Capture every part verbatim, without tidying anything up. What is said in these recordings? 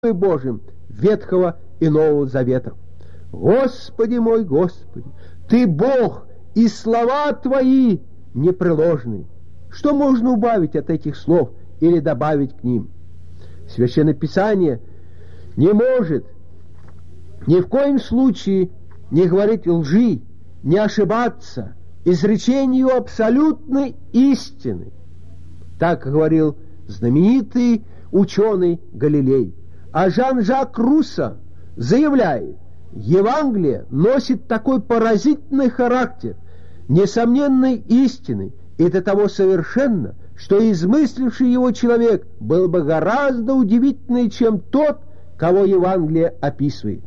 Божьим Ветхого и Нового Завета. Господи мой, Господи, Ты Бог, и слова Твои непреложны. Что можно убавить от этих слов или добавить к ним? Священное Писание не может ни в коем случае не говорить лжи, не ошибаться, изречению абсолютной истины. Так говорил знаменитый ученый Галилей. А Жан-Жак Руссо заявляет: Евангелие носит такой поразительный характер несомненной истины и до того совершенно, что измысливший его человек был бы гораздо удивительнее, чем тот, кого Евангелие описывает.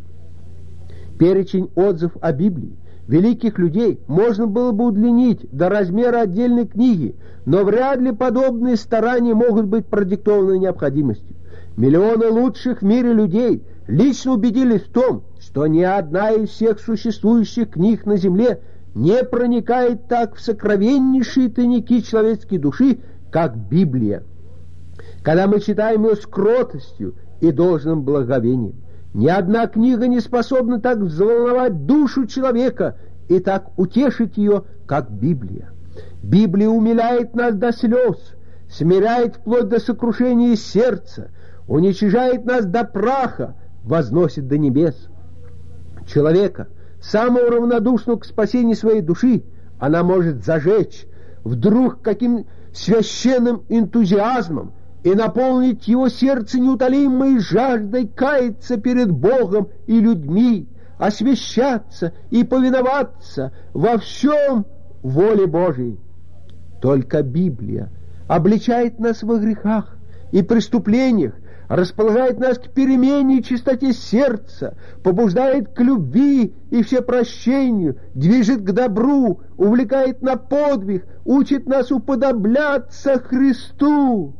Перечень отзывов о Библии великих людей можно было бы удлинить до размера отдельной книги, но вряд ли подобные старания могут быть продиктованы необходимостью. Миллионы лучших в мире людей лично убедились в том, что ни одна из всех существующих книг на земле не проникает так в сокровеннейшие тайники человеческой души, как Библия. Когда мы читаем ее с кротостью и должным благоговением, ни одна книга не способна так взволновать душу человека и так утешить ее, как Библия. Библия умиляет нас до слез, смиряет вплоть до сокрушения сердца, уничижает нас до праха, возносит до небес. Человека, самого равнодушного к спасению своей души, она может зажечь вдруг каким священным энтузиазмом и наполнить его сердце неутолимой жаждой каяться перед Богом и людьми, освящаться и повиноваться во всем воле Божией. Только Библия обличает нас во грехах и преступлениях, располагает нас к перемене и чистоте сердца, побуждает к любви и всепрощению, движет к добру, увлекает на подвиг, учит нас уподобляться Христу.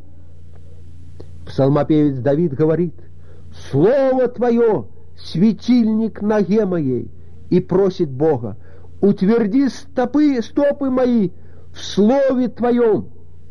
Псалмопевец Давид говорит: «Слово Твое — светильник ноге моей», и просит Бога: «Утверди стопы, стопы мои в Слове Твоем».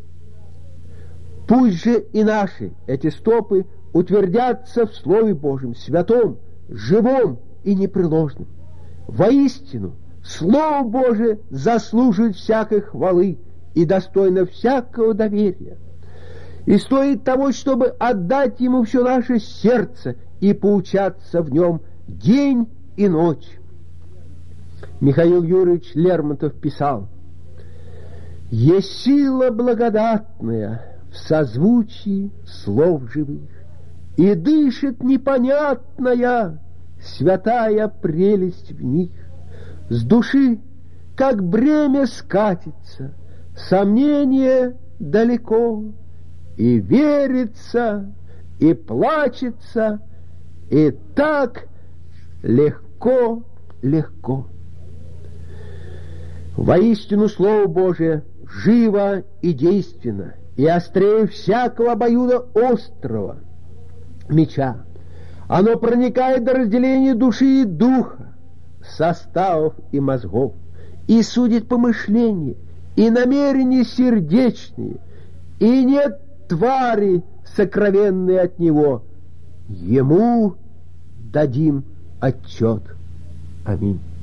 Пусть же и наши эти стопы утвердятся в Слове Божьем, святом, живом и непреложном. Воистину, Слово Божие заслуживает всякой хвалы и достойно всякого доверия, и стоит того, чтобы отдать ему все наше сердце и поучаться в нем день и ночь. Михаил Юрьевич Лермонтов писал: «Есть сила благодатная в созвучии слов живых, и дышит непонятная святая прелесть в них. С души, как бремя, скатится сомнение далеко, и верится, и плачется, и так легко, легко». Воистину Слово Божие живо и действенно, и острее всякого обоюда острого меча. Оно проникает до разделения души и духа, составов и мозгов, и судит помышления, и намерения сердечные, и нет твари сокровенной от него. Ему дадим отчет. Аминь.